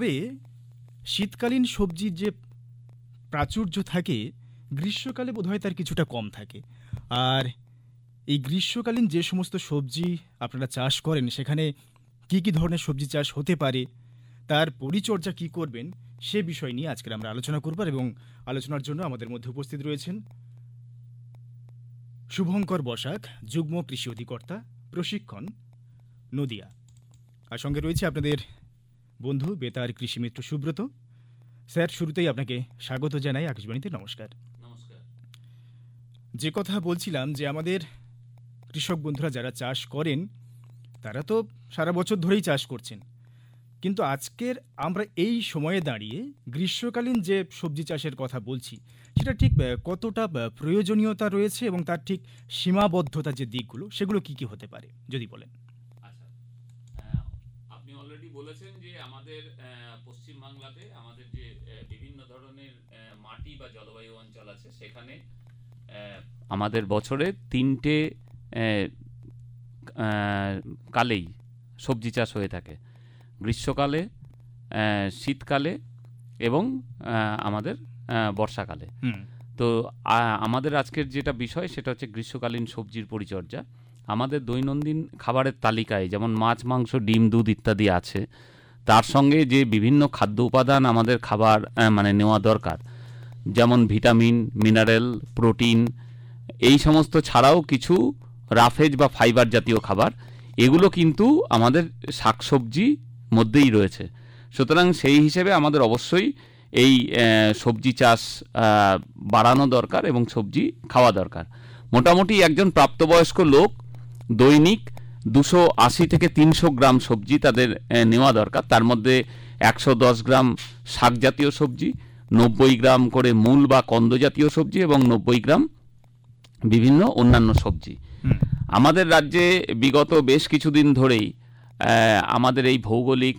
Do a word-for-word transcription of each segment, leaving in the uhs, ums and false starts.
তবে শীতকালীন সবজির যে প্রাচুর্য থাকে গ্রীষ্মকালে বোধহয় তার কিছুটা কম থাকে। আর এই গ্রীষ্মকালীন যে সমস্ত সবজি আপনারা চাষ করেন সেখানে কি কি ধরনের সবজি চাষ হতে পারে, তার পরিচর্যা কি করবেন, সে বিষয় নিয়ে আজকে আমরা আলোচনা করব। এবং আলোচনার জন্য আমাদের মধ্যে উপস্থিত রয়েছেন শুভঙ্কর বসাক, যুগ্ম কৃষি অধিকর্তা, প্রশিক্ষণ, নদিয়া। আর সঙ্গে রয়েছে আপনাদের বন্ধু বেতার কৃষি মিত্র সুব্রত। স্যার, শুরুতেই আপনাকে স্বাগত জানাই আকাশবাণীতে। নমস্কার। নমস্কার। যে কথা বলছিলাম যে আমাদের কৃষক বন্ধুরা যারা চাষ করেন তারা তো সারা বছর ধরেই চাষ করছেন, কিন্তু আজকের আমরা এই সময়ে দাঁড়িয়ে গ্রীষ্মকালীন যে সবজি চাষের কথা বলছি সেটা ঠিক কতটা প্রয়োজনীয়তা রয়েছে এবং তার ঠিক সীমাবদ্ধতা যে দিকগুলো সেগুলো কি কি হতে পারে যদি বলেন। আচ্ছা, আপনি অলরেডি বলেছেন যে আমাদের পশ্চিমবাংলাতে আমাদের যে বিভিন্ন ধরনের মাটি বা জলবায়ু অঞ্চল আছে সেখানে আমাদের বছরে তিনটে কালেই সবজি চাষ হয়ে থাকে, গ্রীষ্মকালে, শীতকালে এবং আমাদের বর্ষাকালে। তো আমাদের আজকের যেটা বিষয় সেটা হচ্ছে গ্রীষ্মকালীন সবজির পরিচর্যা। আমাদের দৈনন্দিন খাবারের তালিকায় যেমন মাছ, মাংস, ডিম, দুধ ইত্যাদি আছে, তার সঙ্গে যে বিভিন্ন খাদ্য উপাদান আমাদের খাবার মানে নেওয়া দরকার, যেমন ভিটামিন, মিনারেল, প্রোটিন, এই সমস্ত ছাড়াও কিছু রাফেজ বা ফাইবার জাতীয় খাবার, এগুলো কিন্তু আমাদের শাকসবজি মধ্যেই রয়েছে। সুতরাং সেই হিসেবে আমাদের অবশ্যই এই সবজি চাষ বাড়ানো দরকার এবং সবজি খাওয়া দরকার। মোটামুটি একজন প্রাপ্তবয়স্ক লোক দৈনিক দুশো আশি থেকে তিনশো গ্রাম সবজি তাদের নেওয়া দরকার। তার মধ্যে একশো দশ গ্রাম শাক জাতীয় সবজি, নব্বই গ্রাম করে মূল বা কন্দ জাতীয় সবজি এবং নব্বই গ্রাম বিভিন্ন অন্যান্য সবজি। আমাদের রাজ্যে বিগত বেশ কিছুদিন ধরেই আমাদের এই ভৌগোলিক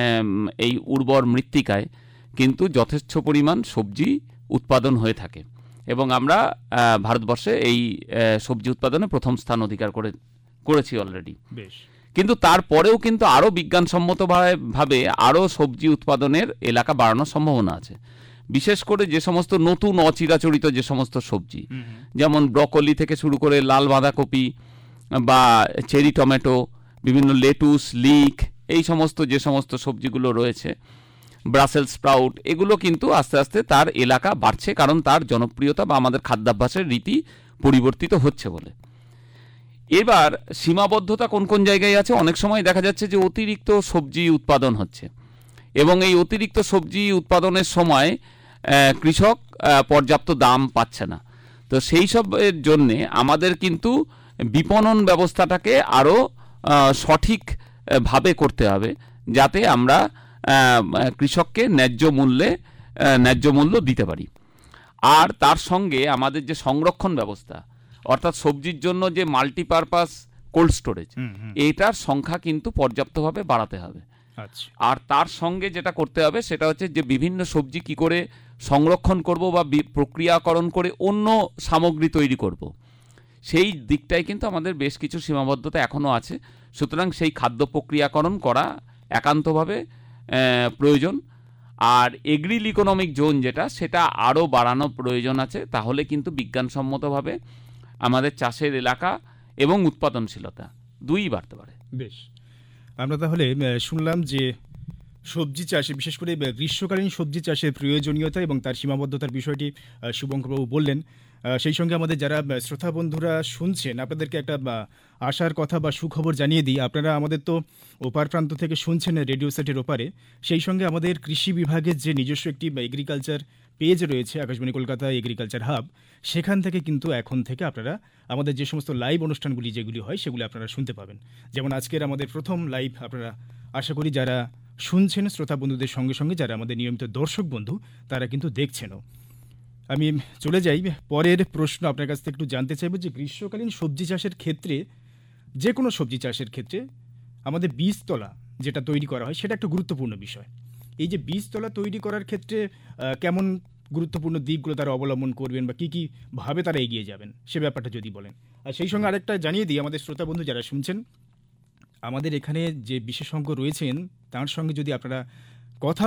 এই উর্বর মৃত্তিকায় কিন্তু যথেষ্ট পরিমাণ সবজি উৎপাদন হয়ে থাকে এবং আমরা ভারতবর্ষে এই সবজি উৎপাদনে প্রথম স্থান অধিকার করে করেছি অলরেডি। বেশ, কিন্তু তারপরেও কিন্তু আরও বিজ্ঞানসম্মতভাবে আরও সবজি উৎপাদনের এলাকা বাড়ানোর সম্ভাবনা আছে। বিশেষ করে যে সমস্ত নতুন অচিরাচরিত যে সমস্ত সবজি, যেমন ব্রকলি থেকে শুরু করে লাল বাঁধাকপি বা চেরি টমেটো, বিভিন্ন লেটুস, লিক, এই সমস্ত যে সমস্ত সবজিগুলো রয়েছে, ব্রাসেল স্প্রাউট, এগুলো কিন্তু আস্তে আস্তে তার এলাকা বাড়ছে, কারণ তার জনপ্রিয়তা বা আমাদের খাদ্যাভ্যাসের রীতি পরিবর্তিত হচ্ছে বলে। এবার সীমাবদ্ধতা কোন কোন জায়গায় আছে? অনেক সময় দেখা যাচ্ছে যে অতিরিক্ত সবজি উৎপাদন হচ্ছে এবং এই অতিরিক্ত সবজি উৎপাদনের সময় কৃষক পর্যাপ্ত দাম পাচ্ছে না। তো সেই সবের জন্যে আমাদের কিন্তু বিপণন ব্যবস্থাটাকে আরও সঠিকভাবে করতে হবে, যাতে আমরা কৃষককে ন্যায্য মূল্যে ন্যায্য মূল্য দিতে পারি। আর তার সঙ্গে আমাদের যে সংরক্ষণ ব্যবস্থা, অর্থাৎ সবজির জন্য যে মাল্টিপারপাস কোল্ড স্টোরেজ, এইটার সংখ্যা কিন্তু পর্যাপ্তভাবে বাড়াতে হবে। আর তার সঙ্গে যেটা করতে হবে সেটা হচ্ছে যে বিভিন্ন সবজি কি করে সংরক্ষণ করব বা প্রক্রিয়াকরণ করে অন্য সামগ্রী তৈরি করব, সেই দিকটাই কিন্তু আমাদের বেশ কিছু সীমাবদ্ধতা এখনও আছে। সুতরাং সেই খাদ্য প্রক্রিয়াকরণ করা একান্তভাবে প্রয়োজন। আর এগ্রিল ইকোনমিক জোন যেটা, সেটা আরও বাড়ানো প্রয়োজন আছে, তাহলে কিন্তু বিজ্ঞানসম্মতভাবে আমাদের চাষের এলাকা এবং উৎপাদনশীলতা দুই বাড়তে পারে। বেশ, আমরা তাহলে শুনলাম যে সবজি চাষে, বিশেষ করে গ্রীষ্মকালীন সবজি চাষের প্রয়োজনীয়তা এবং তার সীমাবদ্ধতার বিষয়টি শুভঙ্করবাবু বললেন। সেই সঙ্গে আমাদের যারা শ্রোতা বন্ধুরা শুনছেন, আপনাদেরকে একটা আশার কথা বা সুখবর জানিয়ে দিই। আপনারা আমাদের তো ওপার প্রান্ত থেকে শুনছেন রেডিও সেটের ওপারে, সেই সঙ্গে আমাদের কৃষি বিভাগের যে নিজস্ব একটি এগ্রিকালচার পেজ রয়েছে, আকাশবাণী কলকাতা এগ্রিকালচার হাব, সেখান থেকে কিন্তু এখন থেকে আপনারা আমাদের যে সমস্ত লাইভ অনুষ্ঠানগুলি যেগুলি হয় সেগুলি আপনারা শুনতে পাবেন। যেমন আজকের আমাদের প্রথম লাইভ আপনারা, আশা করি যারা শুনছেন শ্রোতা বন্ধুদের সঙ্গে সঙ্গে যারা আমাদের নিয়মিত দর্শক বন্ধু তারা কিন্তু দেখছেনও। আমি চলে যাই পরের প্রশ্ন, আপনার কাছ থেকে একটু জানতে চাইব যে গ্রীষ্মকালীন সবজি চাষের ক্ষেত্রে, যে কোনো সবজি চাষের ক্ষেত্রে আমাদের বীজতলা যেটা তৈরি করা হয় সেটা একটা গুরুত্বপূর্ণ বিষয়। এই যে বীজতলা তৈরি করার ক্ষেত্রে কেমন গুরুত্বপূর্ণ দিকগুলো তারা অবলম্বন করবেন বা কী কী ভাবে তারা এগিয়ে যাবেন, সে ব্যাপারটা যদি বলেন। আর সেই সঙ্গে আরেকটা জানিয়ে দিই আমাদের শ্রোতা বন্ধু যারা শুনছেন, আমাদের এখানে যে বিশেষজ্ঞ রয়েছেন তার সঙ্গে যদি আপনারা কথা